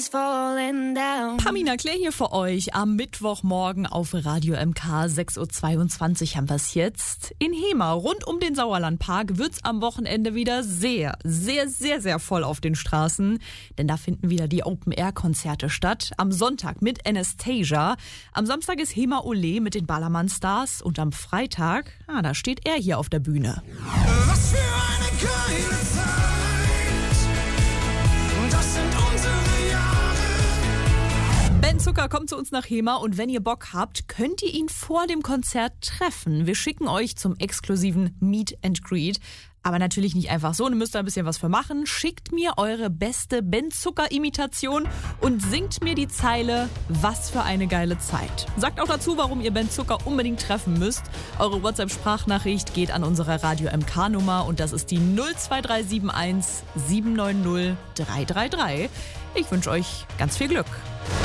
is falling down. Pamina Claire hier für euch am Mittwochmorgen auf Radio MK. 6.22 Uhr haben wir es jetzt. In Hemer, rund um den Sauerlandpark, wird's am Wochenende wieder sehr, sehr, sehr, sehr voll auf den Straßen. Denn da finden wieder die Open-Air-Konzerte statt. Am Sonntag mit Anastasia. Am Samstag ist Hemer Ole mit den Ballermann-Stars. Und am Freitag, da steht er hier auf der Bühne. Was für eine geile Zeit, das sind unsere Jahre. Ben Zucker kommt zu uns nach Hemer und wenn ihr Bock habt, könnt ihr ihn vor dem Konzert treffen. Wir schicken euch zum exklusiven Meet and Greet. Aber natürlich nicht einfach so, ihr müsst da ein bisschen was für machen. Schickt mir eure beste Ben Zucker-Imitation und singt mir die Zeile "Was für eine geile Zeit". Sagt auch dazu, warum ihr Ben Zucker unbedingt treffen müsst. Eure WhatsApp-Sprachnachricht geht an unsere Radio MK-Nummer und das ist die 02371 790 333. Ich wünsche euch ganz viel Glück.